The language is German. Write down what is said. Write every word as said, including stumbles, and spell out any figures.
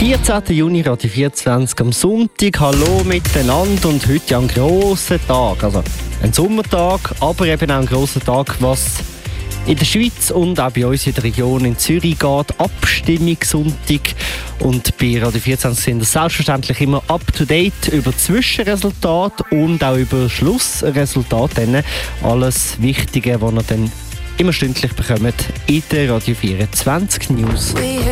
vierzehnten Juni, Radio vierundzwanzig am Sonntag. Hallo miteinander und heute ja ein grosser Tag. Also ein Sommertag, aber eben auch ein grosser Tag, was in der Schweiz und auch bei uns in der Region in Zürich geht. Abstimmungssonntag. Und bei Radio vierundzwanzig sind wir selbstverständlich immer up to date über Zwischenresultate und auch über Schlussresultate. Alles Wichtige, was ihr dann immer stündlich bekommt in der Radio vierundzwanzig News.